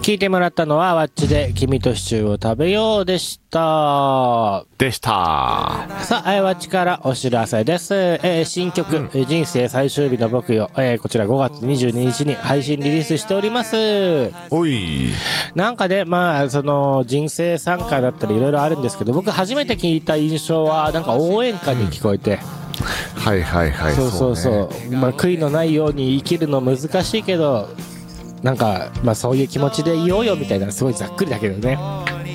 聞いてもらったのはワッチで君とシチューを食べようでした。さあ、ワッチからお知らせです。新曲、人生最終日の僕よ、こちら5月22日に配信リリースしております。 おい。 なんかね、まあその人生参加だったりいろいろあるんですけど、僕初めて聞いた印象はなんか応援歌に聞こえて、 はいはいはい。 そう、まあ悔いのないように生きるの難しいけど、なんかまあそういう気持ちでいようよみたいな、すごいざっくりだけどね。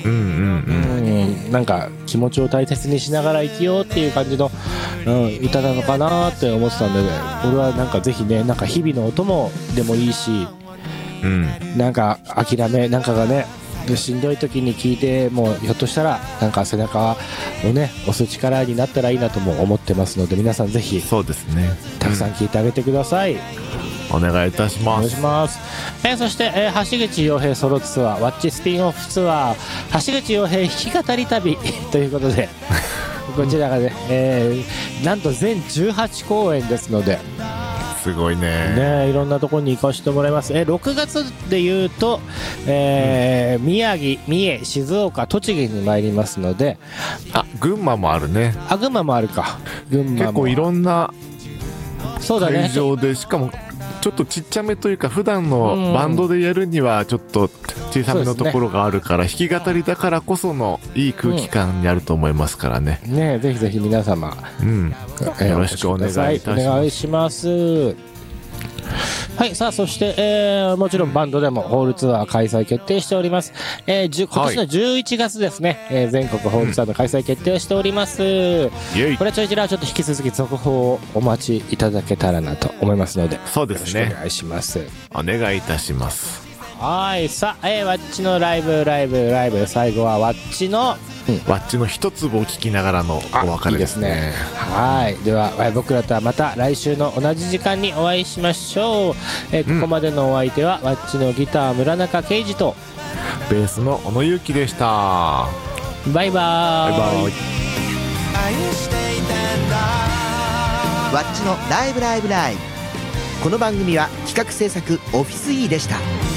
なんか気持ちを大切にしながら生きようっていう感じの、歌なのかなって思ってたんで、俺はなんかぜひね、なんか日々のお供でもいいし、なんか諦めなんかがね、しんどい時に聞いてもひょっとしたらなんか背中をね押す力になったらいいなとも思ってますので、皆さんぜひそうですね、 たくさん聞いてあげてください。 お願いいたします。 お願いします。そして、橋口洋平ソロツアーワッチスピンオフツアー橋口洋平弾き語り旅ということでこちらがね、なんと全18公演ですので、 すごいね。 いろんなところに行かせてもらいます。6月でいうと、宮城、三重、静岡、栃木に参りますので、 群馬もあるね。 群馬もあるか。群馬も結構いろんな会場で、しかもちょっとちっちゃめというか、普段のバンドでやるにはちょっと小さめのところがあるから、弾き語りだからこそのいい空気感にあると思いますからね。 ぜひぜひ皆様、 よろしくお願いいたします。 お願いします。はい、さあそして、もちろんバンドでもホールツアー開催決定しております。今年の11月ですね、全国ホールツアーの開催決定しております。これちょいらちょっと引き続き続報をお待ちいただけたらなと思いますので、 そうですね、 よろしくお願いします。 お願いいたします。 はい、さあ、ワッチのライブ、最後はワッチのワッチの一粒を聞きながらのお別れですね。 はい、では僕らとはまた来週の同じ時間にお会いしましょう。ここまでのお相手はワッチのギター村中圭司とベースの小野裕樹でした。 バイバーイ。 ワッチのライブ。この番組は企画制作オフィス E でした。